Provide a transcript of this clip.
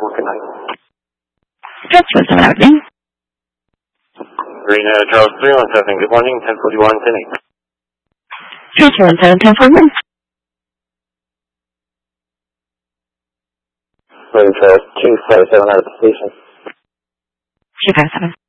Good night. Transfer 7 Green Charles 317, good morning, 1041, 10-8. Transfer 17, 1041. Green Charles 257 out of the station. 257.